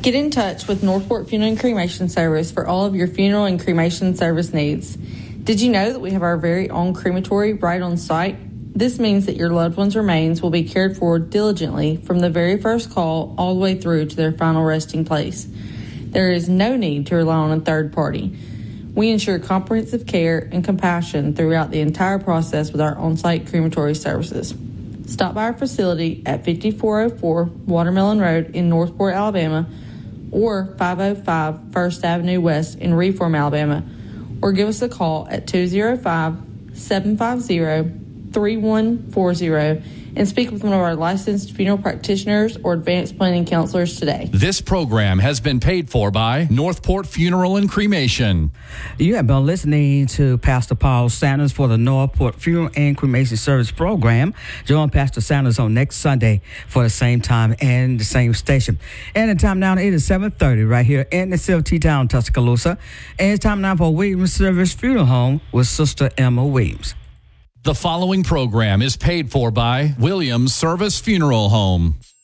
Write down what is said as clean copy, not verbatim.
Get in touch with Northport Funeral and Cremation Service for all of your funeral and cremation service needs. Did you know that we have our very own crematory right on site? This means that your loved one's remains will be cared for diligently from the very first call all the way through to their final resting place. There is no need to rely on a third party. We ensure comprehensive care and compassion throughout the entire process with our on-site crematory services. Stop by our facility at 5404 Watermelon Road in Northport, Alabama, or 505 First Avenue West in Reform, Alabama, or give us a call at 205-750-3140 and speak with one of our licensed funeral practitioners or advanced planning counselors today. This program has been paid for by Northport Funeral and Cremation. You have been listening to Pastor Paul Sanders for the Northport Funeral and Cremation Service program. Join Pastor Sanders on next Sunday for the same time and the same station. And the time now it is 7:30 right here in the city of T-Town, Tuscaloosa. And it's time now for Williams Service Funeral Home with Sister Emma Williams. The following program is paid for by Williams Service Funeral Home.